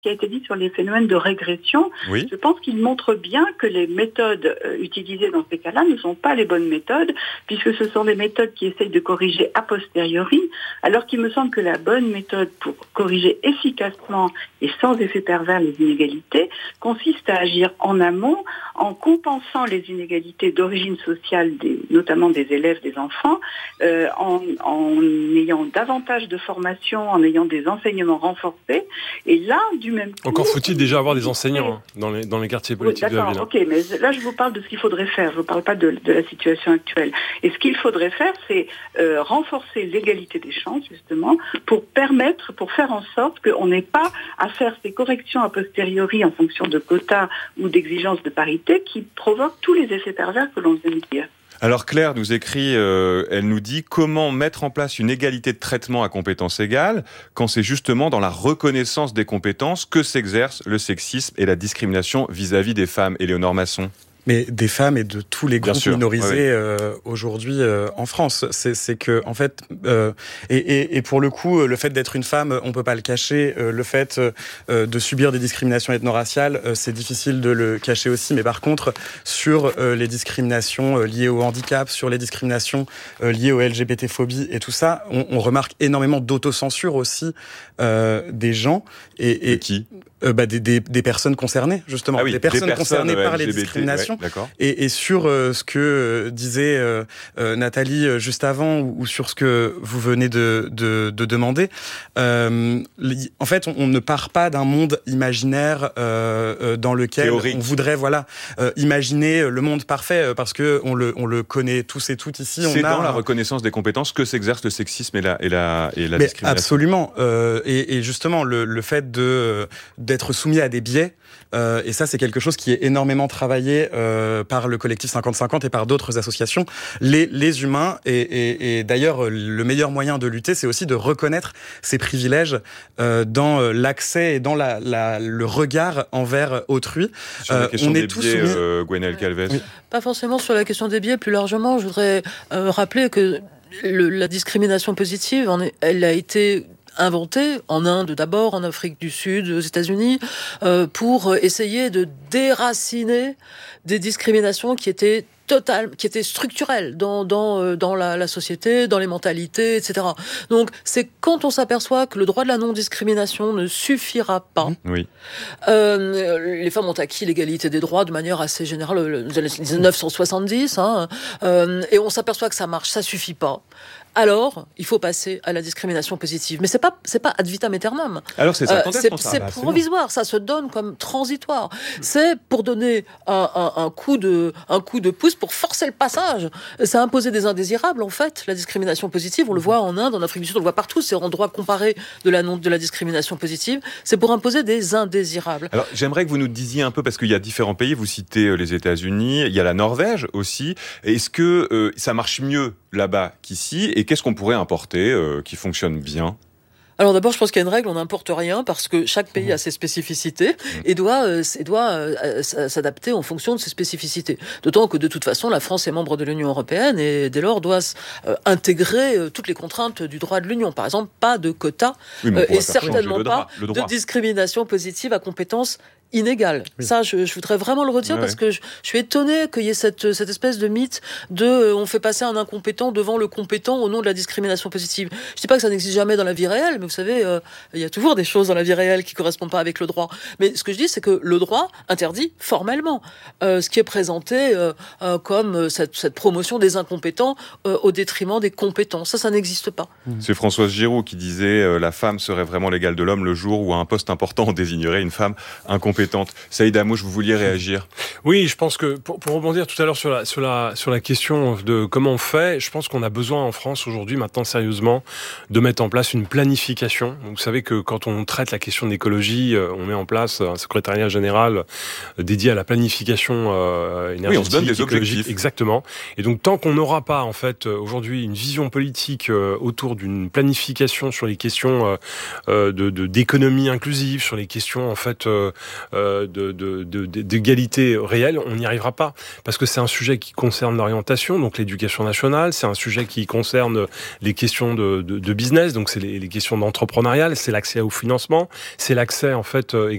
qui a été dit sur les phénomènes de régression, oui. Je pense qu'il montre bien que les méthodes utilisées dans ces cas-là ne sont pas les bonnes méthodes, puisque ce sont des méthodes qui essayent de corriger a posteriori, alors qu'il me semble que la bonne méthode pour corriger efficacement et sans effet pervers les inégalités consiste à agir en amont, en compensant les inégalités d'origine sociale, notamment des élèves, des enfants, en ayant davantage de formation, en ayant des enseignements renforcés, et là, du même coup... Encore faut-il déjà avoir des enseignants dans les quartiers politiques de la ville. Ok, mais là je vous parle de ce qu'il faudrait faire, je ne vous parle pas de la situation actuelle. Et ce qu'il faudrait faire, c'est renforcer l'égalité des chances, justement, pour faire en sorte qu'on n'ait pas à faire ces corrections a posteriori en fonction de quotas ou d'exigences de parité qui provoquent tous les effets pervers que l'on vient de dire. Alors Claire nous écrit, elle nous dit comment mettre en place une égalité de traitement à compétences égales quand c'est justement dans la reconnaissance des compétences que s'exerce le sexisme et la discrimination vis-à-vis des femmes. Éléonore Masson. Mais des femmes et de tous les groupes minorisés aujourd'hui en France, c'est que en fait et pour le coup le fait d'être une femme, on peut pas le cacher, le fait de subir des discriminations ethno-raciales, c'est difficile de le cacher aussi, mais par contre sur les discriminations liées au handicap, sur les discriminations liées aux LGBT-phobie et tout ça, on remarque énormément d'autocensure aussi des gens et qui des personnes concernées, justement. Ah oui, des personnes concernées par les discriminations. Et sur ce que disait Nathalie juste avant, ou sur ce que vous venez de demander, en fait, on ne part pas d'un monde imaginaire dans lequel théorique. On voudrait imaginer le monde parfait, parce que on le connaît tous et toutes ici. C'est dans la reconnaissance des compétences que s'exerce le sexisme et la discrimination. Absolument. Et justement, le fait d'être soumis à des biais, et ça c'est quelque chose qui est énormément travaillé par le collectif 50-50 et par d'autres associations. Les humains, et d'ailleurs le meilleur moyen de lutter, c'est aussi de reconnaître ces privilèges dans l'accès et dans le regard envers autrui. Sur la question des biais, Gwenaëlle Calvez. Oui. Pas forcément sur la question des biais, plus largement, je voudrais rappeler que la discrimination positive, elle a été inventée en Inde d'abord, en Afrique du Sud, aux États-Unis, pour essayer de déraciner des discriminations qui étaient structurelles dans la société, dans les mentalités, etc. Donc, c'est quand on s'aperçoit que le droit de la non-discrimination ne suffira pas. Oui. Les femmes ont acquis l'égalité des droits de manière assez générale, dans les années 1970, et on s'aperçoit que ça marche, ça suffit pas. Alors, il faut passer à la discrimination positive. Mais c'est pas ad vitam aeternam. Alors c'est ça. C'est provisoire, ça se donne comme transitoire. C'est pour donner un coup de pouce pour forcer le passage. C'est imposer des indésirables, en fait. La discrimination positive, on le voit en Inde, en Afrique du Sud, on le voit partout. C'est en droit comparé de la discrimination positive. C'est pour imposer des indésirables. Alors, j'aimerais que vous nous disiez un peu, parce qu'il y a différents pays. Vous citez les États-Unis, il y a la Norvège aussi. Est-ce que ça marche mieux là-bas qu'ici? Et qu'est-ce qu'on pourrait importer qui fonctionne bien? Alors d'abord, je pense qu'il y a une règle, on n'importe rien parce que chaque pays a ses spécificités et doit s'adapter en fonction de ses spécificités. D'autant que de toute façon, la France est membre de l'Union européenne et dès lors doit intégrer toutes les contraintes du droit de l'Union. Par exemple, pas de quotas et certainement pas de discrimination positive à compétences inégale. Oui. Ça, je voudrais vraiment le redire parce que je suis étonné qu'il y ait cette espèce de mythe on fait passer un incompétent devant le compétent au nom de la discrimination positive. Je dis pas que ça n'existe jamais dans la vie réelle, mais vous savez, il y a toujours des choses dans la vie réelle qui correspondent pas avec le droit. Mais ce que je dis, c'est que le droit interdit formellement ce qui est présenté comme cette promotion des incompétents au détriment des compétents. Ça n'existe pas. C'est Françoise Giroud qui disait la femme serait vraiment l'égale de l'homme le jour où à un poste important on désignerait une femme incompétente. Saïd Amouche, vous vouliez réagir? Oui, je pense que pour rebondir tout à l'heure sur la question de comment on fait, je pense qu'on a besoin en France aujourd'hui, maintenant sérieusement, de mettre en place une planification. Donc, vous savez que quand on traite la question de l'écologie, on met en place un secrétariat général dédié à la planification énergétique. Oui, on se donne des écologique. objectifs. Exactement. Et donc, tant qu'on n'aura pas en fait aujourd'hui une vision politique autour d'une planification sur les questions d'économie inclusive, sur les questions en fait d'égalité réelle, on n'y arrivera pas. Parce que c'est un sujet qui concerne l'orientation, donc l'éducation nationale, c'est un sujet qui concerne les questions de business, donc c'est les questions d'entrepreneurial, c'est l'accès au financement, c'est l'accès en fait